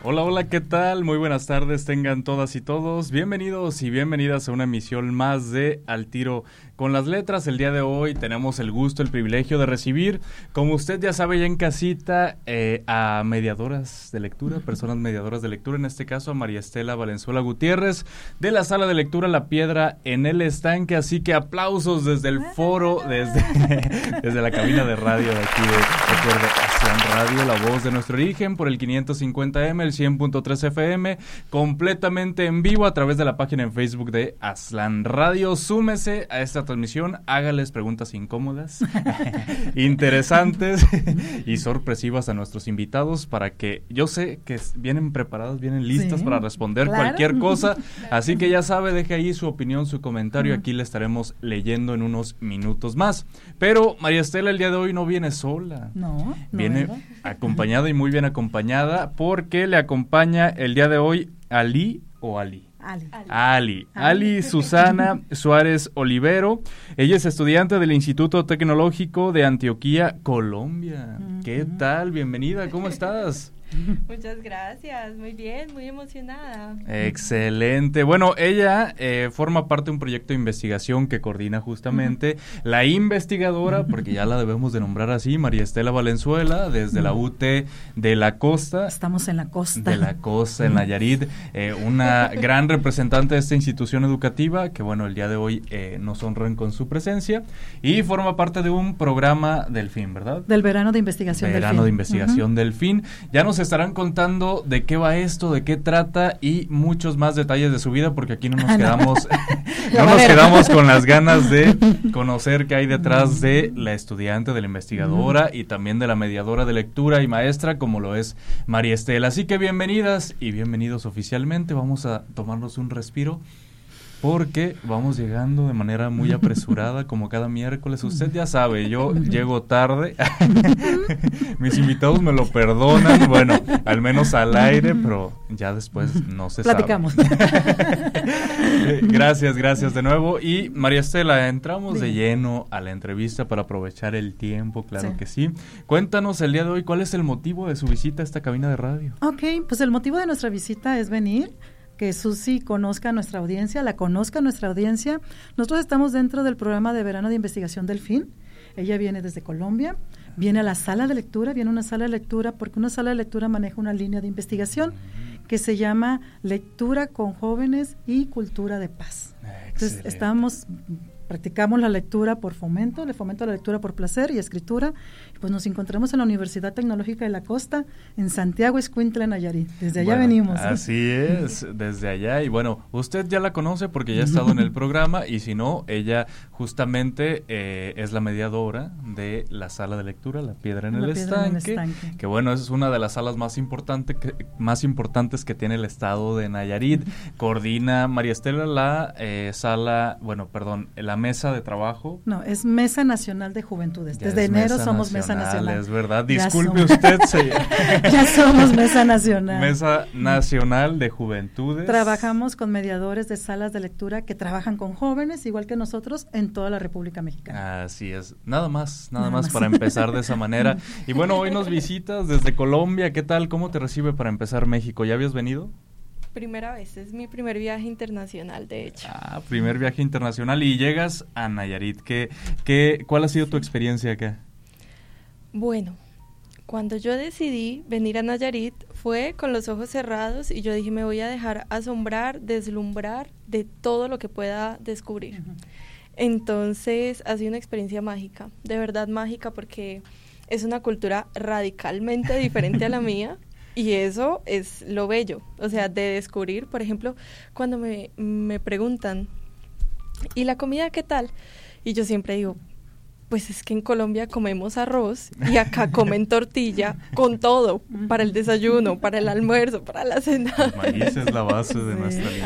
Hola, hola, ¿qué tal? Muy buenas tardes, tengan todas y todos. Bienvenidos y bienvenidas a una emisión más de Al Tiro con las Letras. El día de hoy tenemos el gusto, el privilegio de recibir, como usted ya sabe ya en casita, a mediadoras de lectura, personas mediadoras de lectura, en este caso a María Estela Valenzuela Gutiérrez, de la Sala de Lectura La Piedra en el Estanque. Así que aplausos desde el foro, desde la cabina de radio de aquí de Aslan Radio, la voz de nuestro origen, por el 550M, el 100.3 FM, completamente en vivo a través de la página en Facebook de Aslan Radio. Súmese a esta transmisión, hágales preguntas incómodas, interesantes y sorpresivas a nuestros invitados para que, yo sé que vienen preparados, vienen listas para responder cualquier cosa, así que ya sabe, deje ahí su opinión, su comentario, aquí le estaremos leyendo en unos minutos más. Pero María Estela el día de hoy no viene sola, viene acompañada y muy bien acompañada, porque le acompaña el día de hoy Ali. Ali Susana Suárez Olivero. Ella es estudiante del Instituto Tecnológico de Antioquia, Colombia. ¿Qué tal? Bienvenida, ¿cómo estás? Muchas gracias, muy bien, muy emocionada. Excelente. Bueno, ella forma parte de un proyecto de investigación que coordina justamente la investigadora, porque ya la debemos de nombrar así, María Estela Valenzuela, desde la UT de la Costa. Estamos en la costa. De la Costa, en Nayarit, una gran representante de esta institución educativa, que bueno, el día de hoy nos honran con su presencia, y forma parte de un programa del FIN, ¿verdad? Del verano de investigación del FIN. Verano de investigación del FIN. Ya nos estarán contando de qué va esto, de qué trata y muchos más detalles de su vida, porque aquí no nos quedamos quedamos con las ganas de conocer qué hay detrás de la estudiante, de la investigadora y también de la mediadora de lectura y maestra como lo es María Estela. Así que bienvenidas y bienvenidos oficialmente. Vamos a tomarnos un respiro, porque vamos llegando de manera muy apresurada, como cada miércoles. Usted ya sabe, yo llego tarde. Mis invitados me lo perdonan, bueno, al menos al aire, pero ya después no se platicamos. sabe. Gracias de nuevo. Y María Estela, entramos de lleno a la entrevista para aprovechar el tiempo, claro que sí. Cuéntanos el día de hoy, ¿cuál es el motivo de su visita a esta cabina de radio? Ok, pues el motivo de nuestra visita es venir, que Susi conozca a nuestra audiencia, la conozca a nuestra audiencia. Nosotros estamos dentro del programa de verano de investigación del FIN. Ella viene desde Colombia, viene a la sala de lectura, viene a una sala de lectura porque una sala de lectura maneja una línea de investigación que se llama Lectura con Jóvenes y Cultura de Paz. Entonces practicamos la lectura por fomento, le fomento la lectura por placer y escritura. Pues nos encontramos en la Universidad Tecnológica de la Costa, en Santiago, Escuintla, Nayarit. Desde allá venimos. Así es, desde allá. Y bueno, usted ya la conoce porque ya ha estado en el programa, y si no, ella justamente es la mediadora de la Sala de Lectura La Piedra en el Estanque, que bueno, es una de las salas más importantes que tiene el estado de Nayarit. Coordina María Estela la la mesa de trabajo. No, es Mesa Nacional de Juventudes. Desde enero somos Mesa Nacional. Es verdad, disculpe usted. Ya somos Mesa Nacional. Mesa Nacional de Juventudes. Trabajamos con mediadores de salas de lectura que trabajan con jóvenes, igual que nosotros, en toda la República Mexicana. Así es. Nada más para empezar de esa manera. Y bueno, hoy nos visitas desde Colombia. ¿Qué tal? ¿Cómo te recibe para empezar México? ¿Ya habías venido? Primera vez, es mi primer viaje internacional, de hecho. Primer viaje internacional, y llegas a Nayarit. ¿Cuál ha sido tu experiencia acá? Bueno, cuando yo decidí venir a Nayarit fue con los ojos cerrados y yo dije, me voy a dejar asombrar, deslumbrar de todo lo que pueda descubrir. Entonces ha sido una experiencia mágica, de verdad mágica, porque es una cultura radicalmente diferente a la mía. Y eso es lo bello, o sea, de descubrir. Por ejemplo, cuando me preguntan, ¿y la comida qué tal? Y yo siempre digo, pues es que en Colombia comemos arroz y acá comen tortilla con todo, para el desayuno, para el almuerzo, para la cena. El maíz es la base de nuestra alimentación.